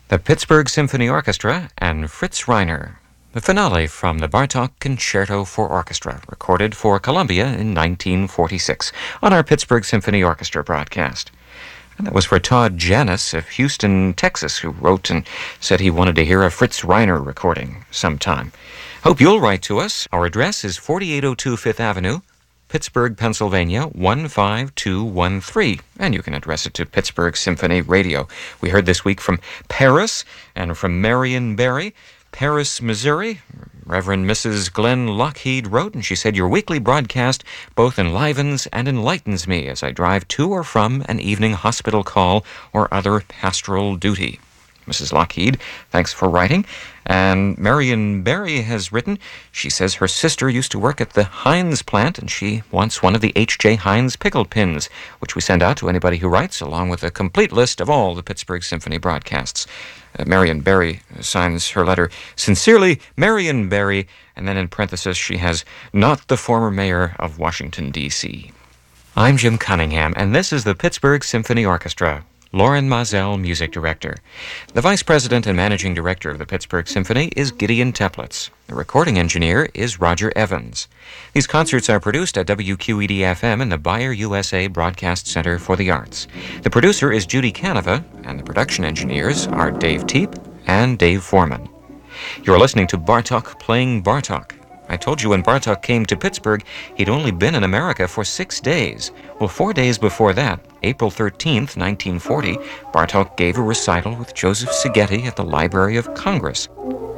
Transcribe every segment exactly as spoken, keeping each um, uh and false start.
the Pittsburgh Symphony Orchestra and Fritz Reiner. The finale from the Bartók Concerto for Orchestra, recorded for Columbia in nineteen forty-six on our Pittsburgh Symphony Orchestra broadcast. And that was for Todd Janis of Houston, Texas, who wrote and said he wanted to hear a Fritz Reiner recording sometime. Hope you'll write to us. Our address is forty-eight oh two Fifth Avenue, Pittsburgh, Pennsylvania, one five two one three, and you can address it to Pittsburgh Symphony Radio. We heard this week from Paris and from Marion Barry, Paris, Missouri. Reverend Missus Glenn Lockheed wrote, and she said, "Your weekly broadcast both enlivens and enlightens me as I drive to or from an evening hospital call or other pastoral duty." Missus Lockheed, thanks for writing. And Marion Barry has written, she says her sister used to work at the Heinz plant and she wants one of the H J Heinz pickle pins, which we send out to anybody who writes, along with a complete list of all the Pittsburgh Symphony broadcasts. Uh, Marion Barry signs her letter, "Sincerely, Marion Barry," and then in parenthesis she has, "not the former mayor of Washington, D C" I'm Jim Cunningham, and this is the Pittsburgh Symphony Orchestra. Loren Mazel, music director. The vice president and managing director of the Pittsburgh Symphony is Gideon Teplitz. The recording engineer is Roger Evans. These concerts are produced at W Q E D F M in the Bayer U S A Broadcast Center for the Arts. The producer is Judy Canova, and the production engineers are Dave Teep and Dave Foreman. You're listening to Bartók playing Bartók. I told you when Bartók came to Pittsburgh, he'd only been in America for six days. Well, four days before that, April thirteenth, nineteen forty, Bartók gave a recital with Joseph Szigeti at the Library of Congress.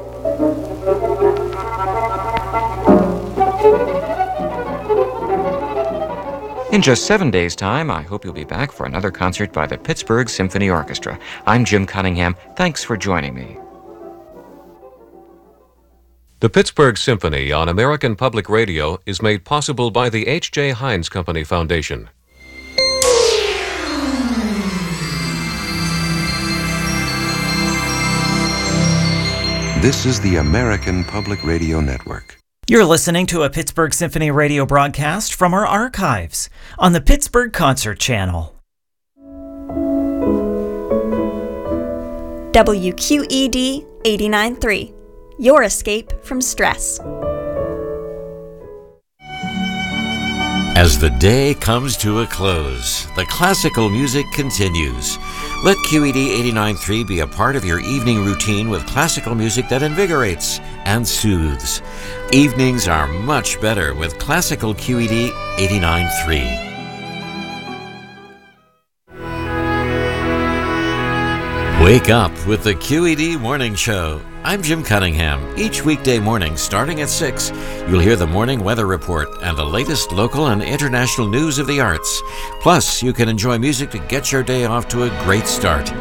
In just seven days' time, I hope you'll be back for another concert by the Pittsburgh Symphony Orchestra. I'm Jim Cunningham. Thanks for joining me. The Pittsburgh Symphony on American Public Radio is made possible by the H J Heinz Company Foundation. This is the American Public Radio Network. You're listening to a Pittsburgh Symphony Radio broadcast from our archives on the Pittsburgh Concert Channel. W Q E D eighty-nine point three. Your escape from stress. As the day comes to a close, the classical music continues. Let Q E D eighty-nine point three be a part of your evening routine with classical music that invigorates and soothes. Evenings are much better with classical Q E D eighty-nine point three. Wake up with the Q E D Morning Show. I'm Jim Cunningham. Each weekday morning, starting at six, you'll hear the morning weather report and the latest local and international news of the arts. Plus, you can enjoy music to get your day off to a great start.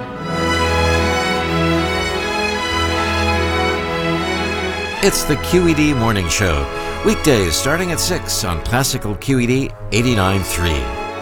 It's the Q E D Morning Show. Weekdays starting at six on Classical Q E D eighty-nine point three.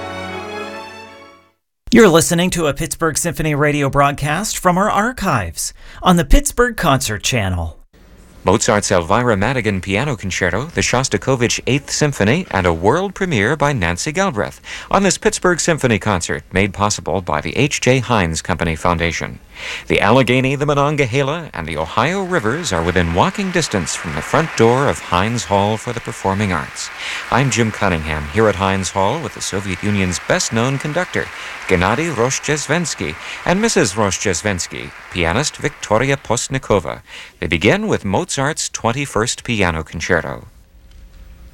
You're listening to a Pittsburgh Symphony Radio broadcast from our archives on the Pittsburgh Concert Channel. Mozart's Elvira Madigan Piano Concerto, the Shostakovich Eighth Symphony, and a world premiere by Nancy Galbraith on this Pittsburgh Symphony concert made possible by the H J Heinz Company Foundation. The Allegheny, the Monongahela, and the Ohio rivers are within walking distance from the front door of Heinz Hall for the Performing Arts. I'm Jim Cunningham, here at Heinz Hall with the Soviet Union's best-known conductor, Gennady Rozhdestvensky, and Missus Rozhdestvensky, pianist Victoria Postnikova. They begin with Mozart's twenty-first Piano Concerto.